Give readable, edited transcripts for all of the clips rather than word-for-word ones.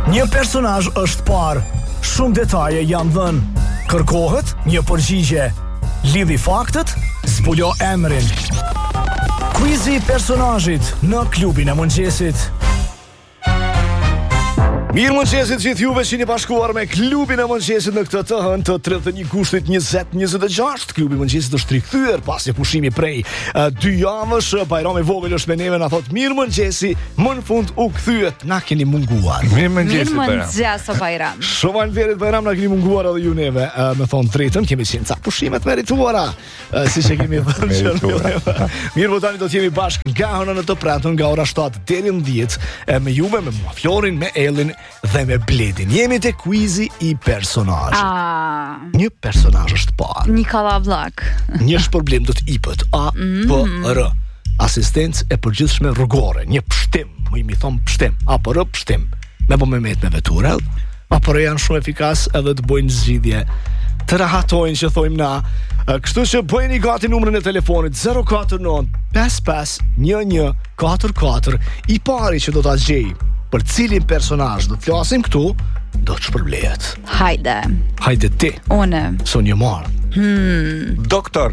Një personazh është parë, shumë detaje janë dhënë. Kërkohet një përgjigje. Lidhi faktet, zbulo emrin. Quizi I personazhit në klubin e mëngjesit. Mirë mëngjesit gjithë juve që jeni bashkuar me klubin e mëngjesit në këtë të hënë të 31 gushtit 2026. Klubi I mëngjesit është rikthyer pas një pushimi prej 2 javësh. Bajrami vogël është me neve, na thot mirë mëngjesi, më në fund u kthyet, na keni munguar. Mirë mëngjesi Bajram. Shumë nderit Bajram, na keni munguar edhe ju neve. Me thon drejtën, kemi qenë ca pushimet merituara, siç e kemi thënë. Mirë, po tani do të jemi bashkë nga hëna në të premten nga ora 7 deri në 10 me juve, me mua Florin, me Ellin dhe me Bledin. Jemi te quizi I personazhit. Një personazh është parë. Një kallavllak. Një shpërblim do të ipët APR. Asistencë e përgjithshme rrugore. Një pshtim, më imi thon pshtim, APR pshtim. Me Mehmet me veturë. APR janë shumë efikas edhe të bojnë zgjidhje të rahatojnë që thojmë na. Kështu që bëjeni gati numrin e telefonit 049 55 11 44. I pari që do ta gjej për cilin personazh do të flasim këtu, do të shpërblehet. Hajde ti. Unë. Sonjë Mar. Doktor.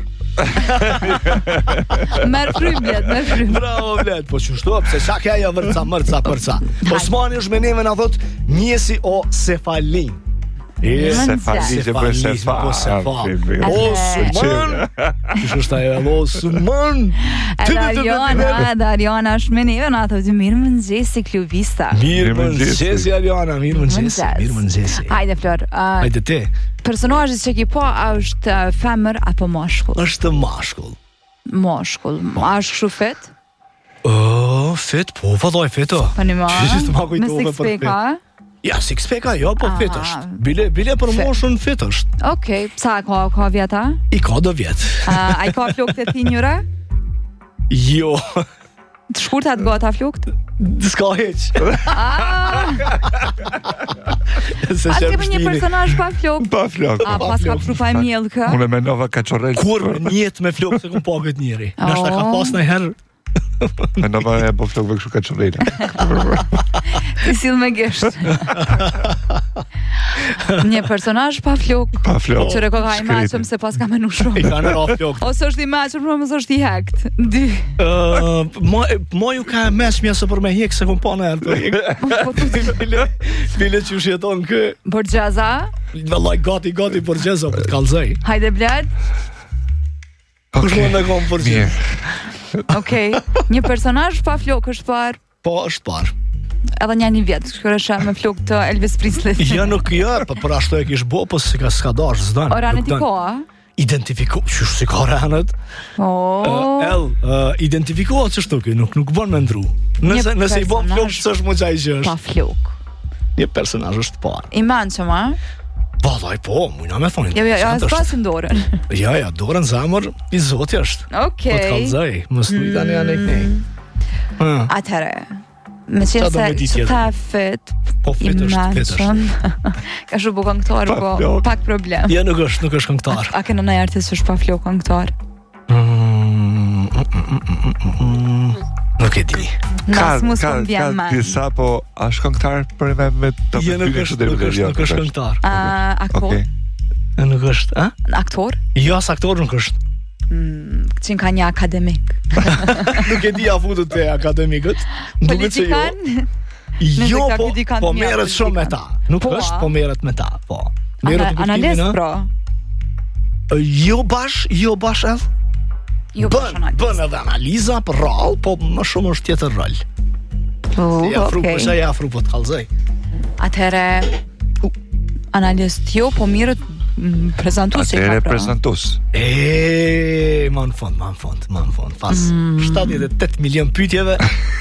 Merr frymë Bled. Bravo Bled, po çështo, pse sa ka ajo mërca. Osmani është me neve na thot njesi o sefalin. Sefali që bën sefal. Osman. Është ajo Osman. Ariana është me neve, na thotë mirë mëngjesi klubista. Mirë mëngjesi Ariana, mirë mëngjesi. Hajde Flor. Hajde ti. Personazhi që ki po, a është femër apo mashkull? Është mashkull. Mashkull. A është kështu fit? Fit, po, vallaj fit. Po në më. Me six-pack, ja, six-pack jo, po fit është. Bile për moshën fit është. Okej, sa ka vjeta? I ka 2 vjet. Ai ka flokët e tinjura? Jo. Të shkurta të gota flokët? S'ka hiç. A kemi një personazh pa flokë? Pa flokë. Pas ka prupa e miell kë? Unë me Nova Kaçorrel. Kur në jetë me flokë se kum pa këtë njëri. Nashta ka pas në herë. Me Nova e po flokëve kështu Kaçorrel. Ti sill me gjesht. Një personazh pa flokë. Pa flokë. Që reko ka I maqëm se pas ka menu shumë. I ka në ra flokë. Ose është I maqëm, për mësë është I hekt. 2. Mo ju ka mesmja se për me hek se kum pa në herë. Bile që shjeton kë. Borgjaza? Vallaj gati Borgjaza për të kallzoj. Hajde Bled. Kush mund të kom Borgjaza? Okej. Një personazh pa flokë është parë. Po, është parë. Edhe një vjet, shkërësha me flokë të Elvis Presley. Ja nuk po për ashtu e kish bo, po se ka skadash, zdan. Oranet I koa? Identifiko, qysh si ka ranet. Identifikohet që shtuki, nuk bën me ndru. Nëse I bon flokë, që është më qaj që është. Pa flokë. Një personazh është parë. I manqëm, a? Vallaj po, mujna me thonin. Ja, s'pasin dorën. Ja, dorën zamër I Zoti është. Okej. Po të kallzoj, mos nuk tani janë kënej. Atëre. Me qenë se ta fit. Po fit është. Ka shumë këngëtar, po pak problem. Ja, nuk është këngëtar. A kena ndonjë artist që është pa flokë këngëtar? Nuk e di. Ka disa, po a është këngëtar për me të nuk është këngëtar. Aktor? Nuk është, a? Aktor? Jo, aktor nuk është. Qenë ka një akademik. Nuk e di a futët e akademikët. Politikan? Jo, po merret shumë me ta. Nuk është, po merret me ta, po. Analist, pro? Jo bash edhe. Bën edhe analiza për rol, po më shumë është tjetër rol. Si afru po të kallzoj. Atëre analist jo, po mirët prezentus që ka pra. Atëre prezentus. Ma në fond. Pas 78 milion pyetjeve.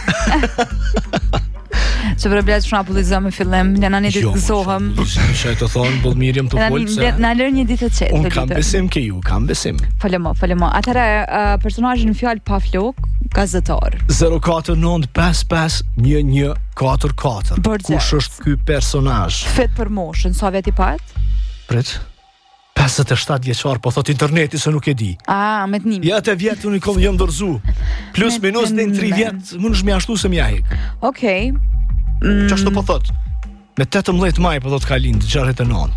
Që për bletë shumë apullizëm me fillim, lena një ditë gëzohëm. Që e të thonë, bëllë mirëm të folë se... Në lërë një ditë të qetë. Unë kam besim ke ju, kam besim. Falemo. Atëre, personajin fjallë pa flokë, gazetar. 049 55 11 44. Kush është ky personazh? Fit për moshën, sa veti pat? Pret. 57 vjeçar, po thot interneti se nuk e di. Me të nimi. Ja të vjetë unë i jam dorzu. Plus minus në 3 vjet, mund është mjashtu se mja hek. Okej. Qashtu po thot? Me 18 maj po do të ka lind 69.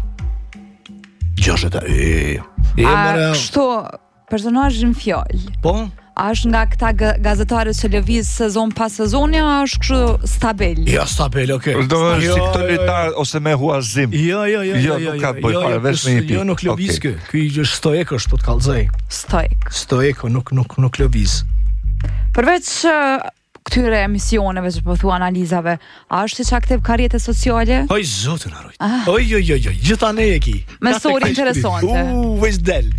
60. Kështu personazhin fjalë. Po? A është nga këta gazetarët që lëviz sezon pas sezoni, a është kështu stabil? Ja, stabil, okay. Do të si këto lojtar ose me huazim. Jo, nuk ka bëj fare vesh me hipi. Jo, nuk lëviz kë. Ky është stoik, është po të kallzoj. Stoik, nuk lëviz. Përveç këtyre emisioneve që po thua analizave, a është që aktiv karrietë sociale? Oj, zotin haroj. Oj, gjitha ne e ki. Mesori interesante. Veç del.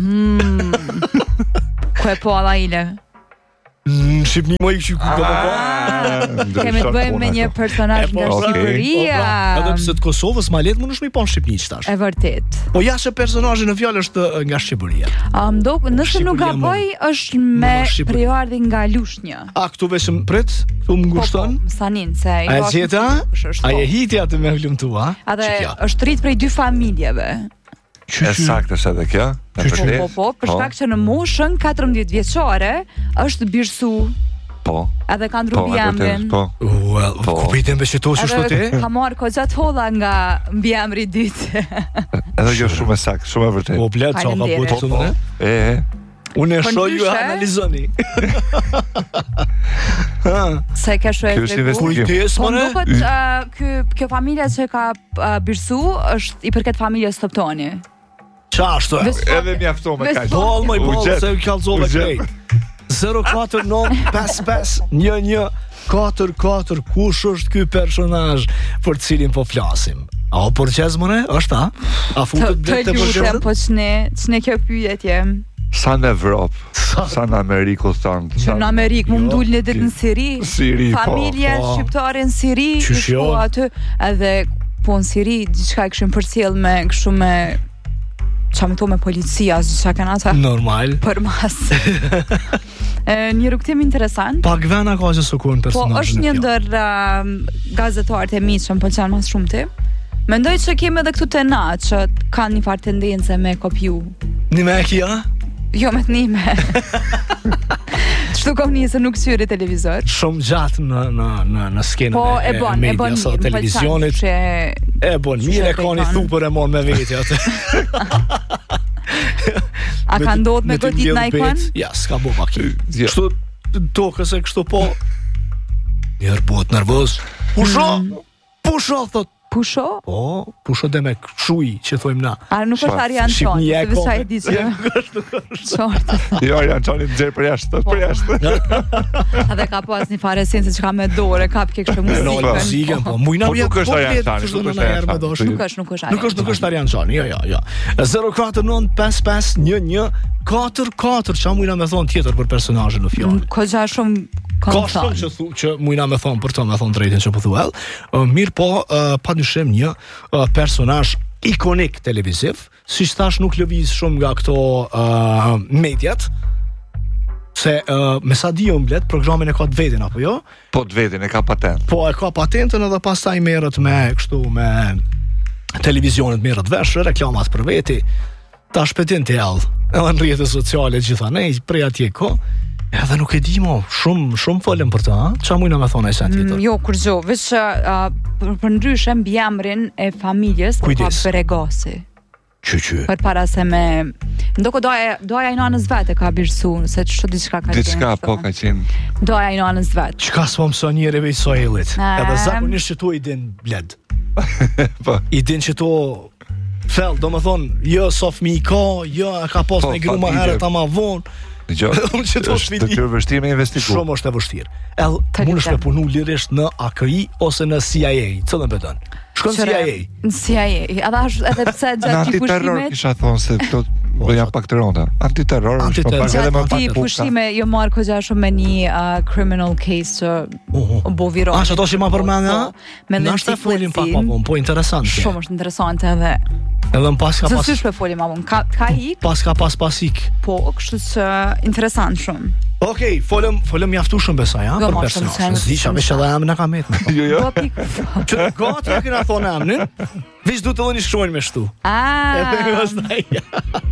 Ku e po alla ile? Në Shqipni më i këshu ku ka Kemi të bëjmë me një personazh nga Shqipëria. Edhe pse të Kosovës ma letë më nësh mi pa në Shqipni që tash. E vërtet. Po jashtë personazhi në fjalë është nga Shqipëria. Nëse nuk gaboj është me prejardhi nga Lushnjë. A këtu veshëm prit? Këtu më ngushton? Sanin se A e gjeta? A e hitja të me hlumtua? Edhe është rrit prej 2 familjeve. E saktë është edhe kjo? Po, për shkak që në moshën 14 vjeçare është birsu. Po. Edhe ka ndrubi emrin. Po. Ku pejtem me qëto që shto ti? Ka marrë koxa të holla nga mbi emri dytë. Edhe kjo shumë e saktë, shumë e vërtetë. Po blet çfarë ka bëu këtu ne? Unë e shoh ju analizoni. Se ka shoh kujdes po duket kjo familja që ka birsu është i përket familjes Toptoni. Çashtu. Edhe mjafton me kaq. Ball më ball se kallzova krejt. 049 55 11 44 kush është ky personazh për cilin po flasim? A o përqez mëne? është a? A futet dhe të përqez? Po ç'ne kjo pyetje? Sa në Evropë, sa në Amerikë thonë. Që në Amerikë mund dulni ditë në Siri. Familje shqiptare në Siri, shko aty edhe po në Siri diçka e kishin përcjell me kështu me çamë to me policia, diçka kanë ata. Normal. Për mas. Një rrugtim interesant. Pak vena ka që sukun personazhin. Po është një ndër gazetarët e mi që më pëlqen mas shumë ti. Mendoj që kemi edhe këtu te na që kanë një farë tendence me kopju. Një me e kia? Jo me të nime. Çto kom nisë nuk syri televizor. Shumë gjatë në skenën e media së televizionit. E bon, mire ka një thupër e mon me veti atë. A ka ndodhur me godit na ikon? Ja, s'ka bo paki. Kështu tokës e kështu po. Njerë bot nervoz. Pusho, thot. Pusho? Po, pusho dhe me shuj, që thojmë na. A nuk është Arian Çoni, se vësha e di që. Çortë. Jo, Arian Çoni nxjerr për jashtë, për jashtë. Edhe ka pas një farë esencë që ka me dorë, kap ke kështu muzikën. Po mujna vjen. Nuk është Arian Çoni, nuk është. Nuk është Arian Çoni, jo. 049 55 11 44 çfarë mujna me thon tjetër për personazhin në fjalë. Koxha shumë ka shumë që mujna me thonë për të me thonë drejtën që po thuel. Mirë po, pa dyshim një personazh ikonik televiziv, si thash nuk lëviz shumë nga këto mediat, se me sa di unë blet, programin e ka të vetin, apo jo? Po të vetin, e ka patent. Po e ka patentën edhe pastaj merret me kështu me televizionet merret vesh, reklamat për veti, ta shpetin të jallë, edhe në rrjetet sociale gjitha nej, prej atje ko. Edhe nuk e di mo, shumë folëm për të, ha? Qa mujna me thonë e sen tjetër? Jo, kurgjo, veç për ndryshe mbi emrin e familjes, ka Beregasi. Që? Për para se me... Ndoko doja i nanës vetë e ka birsu, se që diçka ka qenë. Diçka, po ka qenë. Doja i nanës vetë. Qka s'po mëso njëre vej so elit? Edhe zakonisht që to i din bled. I din që to... Fel, do më thonë, jo, sof mi i ka, jo, ka pos me gru ma herë ta ma vonë. Është të kërë vështirë me investigu. Shumë është e vështirë. Mund është me punu lirisht në AKI ose në CIA. Cëllën betën? Shkon CIA. Në CIA. Edhe pse gjatë antiterror pushimet... kisha thonë se këto janë pak të ronda. Antiterror është më pak edhe më pak. Gjatë pushime jo marrë këgja shumë me një criminal case që bo viral. Që to që ma përmenda? Nashtë e folim pak ma bon, po interesant. Shumë është interesant edhe. Edhe në pas ka pas... Zësysh me folim ma bon, ka ik? Pas ka pas ik. Po, kështu që interesant shumë. Okej, folëm mjaftu shumë besaj, ja, për personazhin. Zisha veç edhe emrin e ka metme. Jo. Që gati e kena thonë emrin, veç du të dhe një shkruajnë me shtu. Ah. E dhe